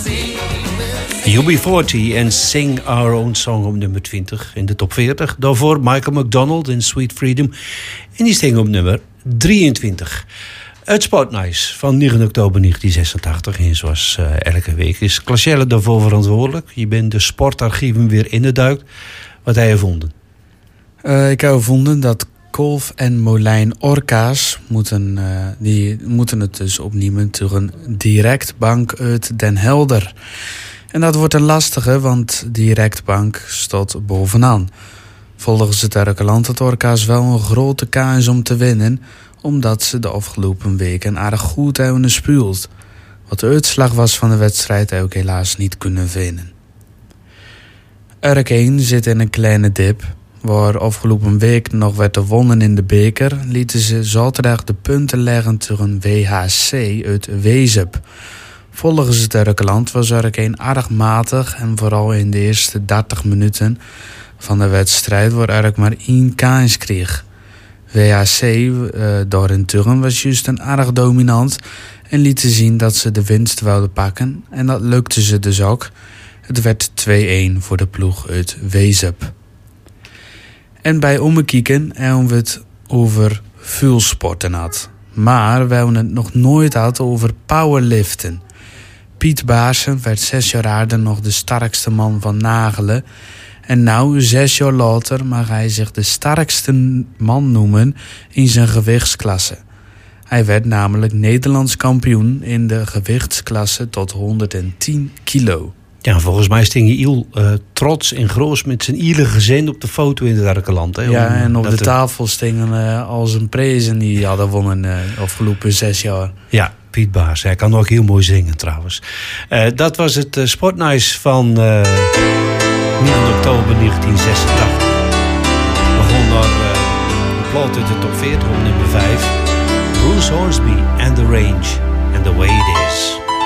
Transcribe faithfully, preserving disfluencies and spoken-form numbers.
U B veertig en Sing Our Own Song op nummer twintig in de top veertig. Daarvoor Michael McDonald in Sweet Freedom. En die sting op nummer drieëntwintig. Het Sportnieuws van negen oktober negentien zesentachtig. En zoals uh, elke week is Clausielle daarvoor verantwoordelijk. Je bent de sportarchieven weer induikt. Wat heb je gevonden? Uh, ik heb gevonden dat Kolf en Molijn Orka's moeten, uh, die moeten het dus opnemen tegen Directbank uit Den Helder. En dat wordt een lastige, want Directbank staat bovenaan. Volgens het Erkeland had Orka's wel een grote kans om te winnen, omdat ze de afgelopen weken aardig goed hebben gespeeld. Wat de uitslag was van de wedstrijd heb ik helaas niet kunnen vinden. Urk één zit in een kleine dip. Waar afgelopen week nog werd gewonnen in de beker, lieten ze zaterdag de punten leggen tegen W H C uit Wezep. Volgens het Erkeland was Urk één aardig matig en vooral in de eerste dertig minuten van de wedstrijd waar Urk maar één kans kreeg. W H C uh, daarentegen was juist een aardig dominant en lieten zien dat ze de winst wilden pakken en dat lukte ze dus ook. Het werd twee-een voor de ploeg uit Wezep. En bij ommekieken hebben we het over vuursporten had. Maar we hebben het nog nooit gehad over powerliften. Piet Baarsen werd zes jaar ouder nog de sterkste man van Nagelen. En nou, zes jaar later, mag hij zich de sterkste man noemen in zijn gewichtsklasse. Hij werd namelijk Nederlands kampioen in de gewichtsklasse tot honderdtien kilo. Ja, volgens mij sting je heel uh, trots en groot met zijn hele gezin op de foto in het Arkeland. Hè, ja, en op de er... tafel stingen uh, als een prezen die hadden gewonnen uh, afgelopen zes jaar. Ja, Piet Baars. Hij kan ook heel mooi zingen trouwens. Uh, dat was het uh, Sportnieuws van uh, negen oktober negentien zesentachtig. We gaan naar uh, de plaat uit de top veertig op nummer vijf. Bruce Hornsby and the Range and the Way It Is.